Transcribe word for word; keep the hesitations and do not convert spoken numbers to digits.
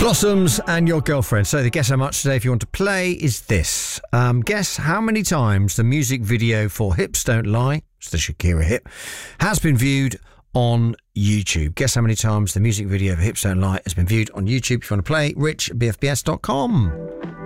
Blossoms and Your Girlfriend. So the Guess How Much today, if you want to play, is this. Um, guess how many times the music video for Hips Don't Lie, it's the Shakira hit, has been viewed on YouTube. Guess how many times the music video for Hips Don't Lie has been viewed on YouTube. If you want to play, rich at b f b s dot com.